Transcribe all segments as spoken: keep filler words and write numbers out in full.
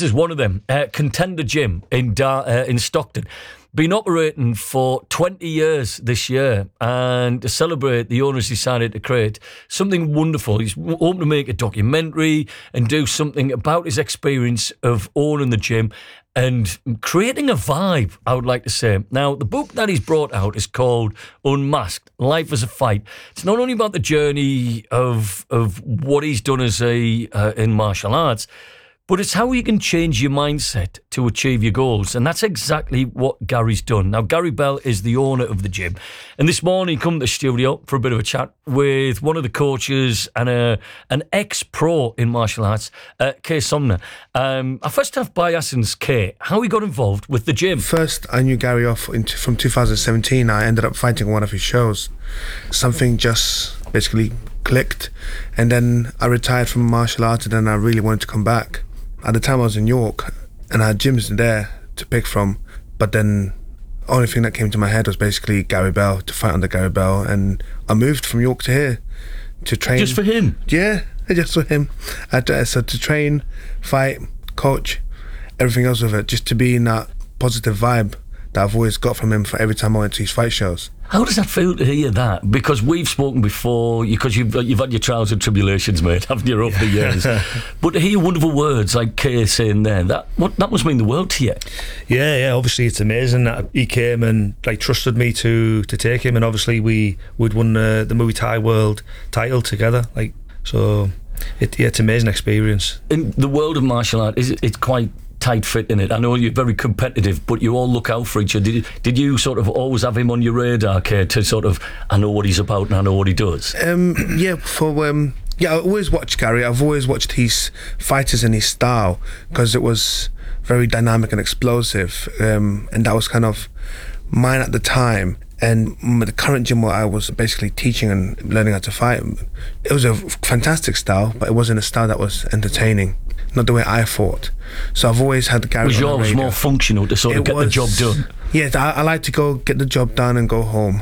is one of them. Uh, Contender Gym in Dar- uh, in Stockton. Been operating for twenty years this year, and to celebrate, the owners decided to create something wonderful. He's hoping to make a documentary and do something about his experience of owning the gym and creating a vibe, I would like to say. Now, the book that he's brought out is called Unmasked, Life as a Fight. It's not only about the journey of of what he's done as a uh, in martial arts, but it's how you can change your mindset to achieve your goals. And that's exactly what Gary's done. Now, Gary Bell is the owner of the gym. And this morning, he come to the studio for a bit of a chat with one of the coaches and a, an ex-pro in martial arts, uh, Kay Sumner. Um, I first have by asking Kay how he got involved with the gym. First, I knew Gary off in, from two thousand seventeen. I ended up fighting one of his shows. Something just basically clicked. And then I retired from martial arts, and then I really wanted to come back. At the time I was in York and I had gyms there to pick from, but then the only thing that came to my head was basically Gary Bell, to fight under Gary Bell, and I moved from York to here to train. Just for him? Yeah, just for him. I had to, so to train, fight, coach, everything else with it, just to be in that positive vibe that I've always got from him for every time I went to his fight shows. How does that feel to hear that? Because we've spoken before, because you've you've had your trials and tribulations, mate, haven't you, over the years? But to hear wonderful words like Kay saying there, that what that must mean the world to you. Yeah, yeah. Obviously, it's amazing that he came and like trusted me to to take him, and obviously we would won uh, the Muay Thai World title together. Like so, it yeah, it's an amazing experience. In the world of martial art, is it, it's quite tight fit in it. I know you're very competitive, but you all look out for each other. Did you, did you sort of always have him on your radar, Kay, to sort of, I know what he's about and I know what he does? Um, yeah, for um, yeah, I always watched Gary. I've always watched his fighters and his style, because it was very dynamic and explosive, um, and that was kind of mine at the time. And the current gym where I was basically teaching and learning how to fight, it was a fantastic style, but it wasn't a style that was entertaining, not the way I fought. So I've always had Gary. Was yours more functional to sort of get the job done? Yeah, I, I like to go get the job done and go home.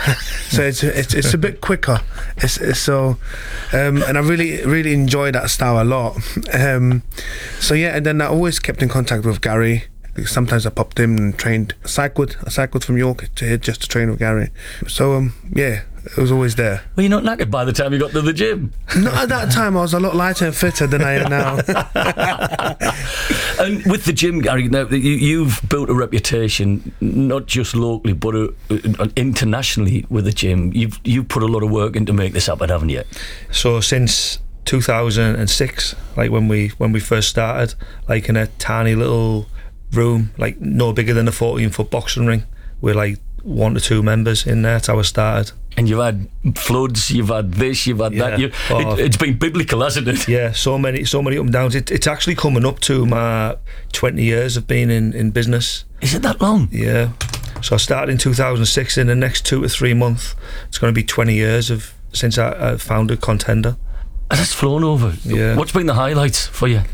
So it's it's it's a bit quicker. It's, it's so, um, and I really really enjoy that style a lot. Um, so yeah, and then I always kept in contact with Gary. Sometimes I popped in and trained. I cycled, I cycled from York to here just to train with Gary. So um, yeah, it was always there. Well, you're not knackered by the time you got to the gym. Not at that time. I was a lot lighter and fitter than I am now. And with the gym, Gary, now you, you've built a reputation not just locally but uh, uh, internationally with the gym. You've you put a lot of work in to make this happen, haven't you? So since two thousand six, like when we when we first started, like in a tiny little room, like no bigger than a fourteen foot boxing ring, we're like one to two members in there. That's how I started. And you've had floods, you've had this, you've had yeah. that. You, oh, it, it's been biblical, hasn't it? Yeah, so many, so many up and downs. It, it's actually coming up to my twenty years of being in, in business. Is it that long? Yeah. So I started in two thousand six. In the next two to three months, it's going to be twenty years of since I, I founded Contender. And it's flown over. Yeah. What's been the highlights for you?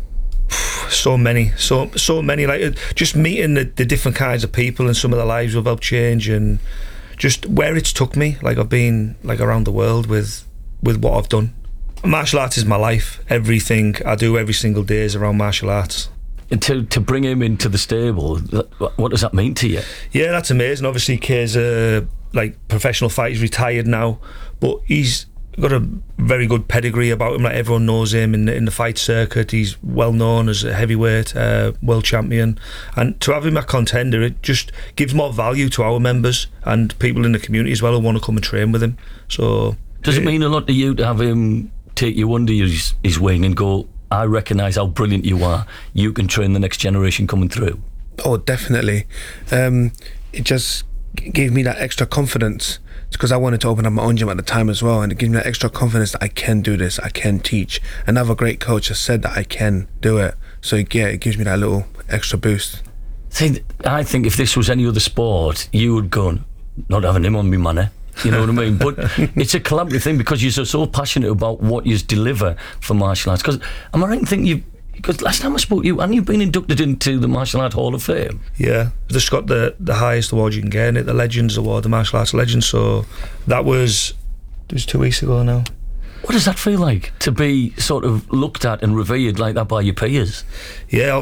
So many, so so many. Like just meeting the, the different kinds of people and some of their lives we've helped change, and just where it's took me. Like I've been like around the world with with what I've done. Martial arts is my life. Everything I do every single day is around martial arts. And to to bring him into the stable, what does that mean to you? Yeah, that's amazing. Obviously, Kay's a like professional fighter. He's retired now, but he's got a very good pedigree about him. Like everyone knows him in the, in the fight circuit. He's well known as a heavyweight uh, world champion, and to have him at Contender, it just gives more value to our members and people in the community as well who want to come and train with him. So does it, it mean a lot to you to have him take you under his, his wing and go, I recognise how brilliant you are, you can train the next generation coming through? Oh, definitely. Um, it just gave me that extra confidence, because I wanted to open up my own gym at the time as well, and it gives me that extra confidence that I can do this, I can teach. Another great coach has said that I can do it, so yeah, it gives me that little extra boost. See, I think if this was any other sport, you would go, not having him on me money, you know what I mean? But it's a collaborative thing, because you're so, so passionate about what you deliver for martial arts. Because am I right in thinking you, because last time I spoke to you, haven't you been inducted into the Martial Arts Hall of Fame? Yeah, just got the, the highest award you can get, it, the Legends Award, the Martial Arts Legends. So that was, it was two weeks ago now. What does that feel like, to be sort of looked at and revered like that by your peers? Yeah,